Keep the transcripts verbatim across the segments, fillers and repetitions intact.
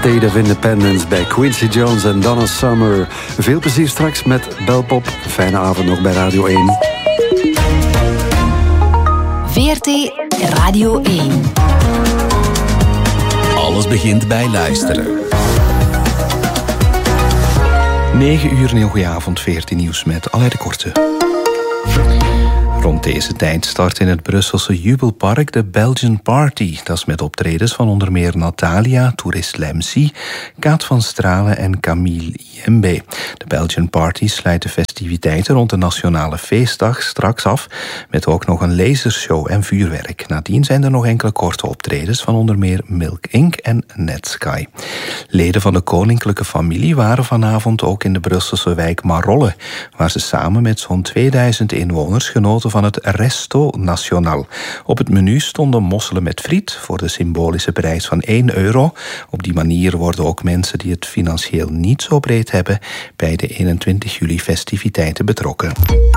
State of Independence bij Quincy Jones en Donna Summer. Veel plezier straks met Belpop. Fijne avond nog bij Radio één. V R T Radio één. Alles begint bij luisteren. negen uur, een heel goeie avond, V R T Nieuws met Alain de Korte. Rond deze tijd start in het Brusselse Jubelpark de Belgian Party. Dat is met optredens van onder meer Natalia, Tourist Lemsi, Kaat van Stralen en Camille Jembe. De Belgian Party sluit de festiviteiten rond de Nationale Feestdag straks af met ook nog een lasershow en vuurwerk. Nadien zijn er nog enkele korte optredens van onder meer Milk Incorporated en Netsky. Leden van de koninklijke familie waren vanavond ook in de Brusselse wijk Marolle, waar ze samen met zo'n tweeduizend inwoners genoten van het Resto Nacional. Op het menu stonden mosselen met friet voor de symbolische prijs van één euro. Op die manier worden ook mensen die het financieel niet zo breed hebben bij de eenentwintig juli festiviteiten betrokken.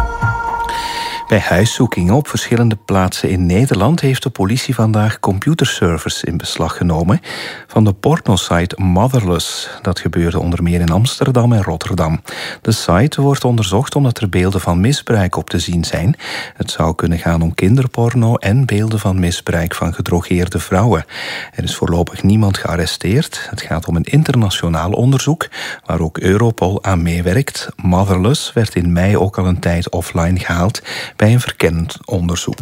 Bij huiszoekingen op verschillende plaatsen in Nederland heeft de politie vandaag computerservers in beslag genomen van de pornosite Motherless. Dat gebeurde onder meer in Amsterdam en Rotterdam. De site wordt onderzocht omdat er beelden van misbruik op te zien zijn. Het zou kunnen gaan om kinderporno en beelden van misbruik van gedrogeerde vrouwen. Er is voorlopig niemand gearresteerd. Het gaat om een internationaal onderzoek waar ook Europol aan meewerkt. Motherless werd in mei ook al een tijd offline gehaald bij een verkennend onderzoek.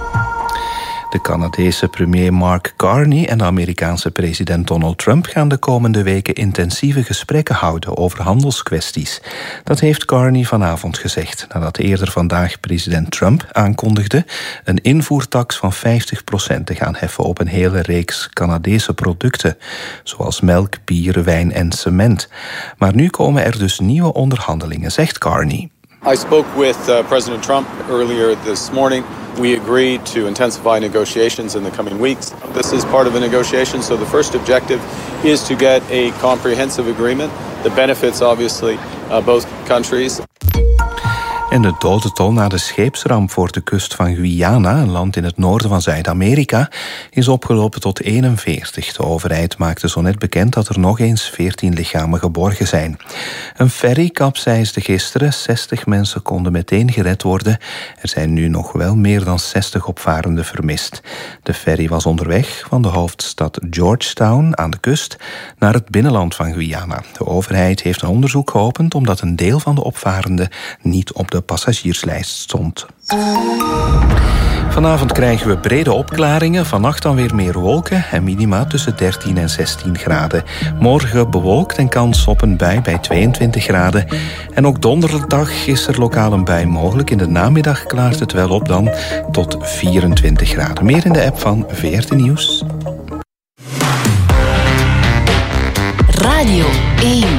De Canadese premier Mark Carney en de Amerikaanse president Donald Trump gaan de komende weken intensieve gesprekken houden over handelskwesties. Dat heeft Carney vanavond gezegd, nadat eerder vandaag president Trump aankondigde een invoertax van vijftig procent te gaan heffen op een hele reeks Canadese producten, zoals melk, bier, wijn en cement. Maar nu komen er dus nieuwe onderhandelingen, zegt Carney. I spoke with uh, President Trump earlier this morning. We agreed to intensify negotiations in the coming weeks. This is part of the negotiation, so the first objective is to get a comprehensive agreement that benefits obviously uh, both countries. En de dodental na de scheepsramp voor de kust van Guyana, een land in het noorden van Zuid-Amerika, is opgelopen tot eenenveertig. De overheid maakte zo net bekend dat er nog eens veertien lichamen geborgen zijn. Een ferry kapseisde gisteren, zestig mensen konden meteen gered worden. Er zijn nu nog wel meer dan zestig opvarenden vermist. De ferry was onderweg van de hoofdstad Georgetown aan de kust naar het binnenland van Guyana. De overheid heeft een onderzoek geopend omdat een deel van de opvarenden niet op de passagierslijst stond. Vanavond krijgen we brede opklaringen, vannacht dan weer meer wolken en minima tussen dertien en zestien graden. Morgen bewolkt en kans op een bui bij tweeëntwintig graden. En ook donderdag is er lokaal een bui mogelijk. In de namiddag klaart het wel op dan tot vierentwintig graden. Meer in de app van V R T Nieuws. Radio één.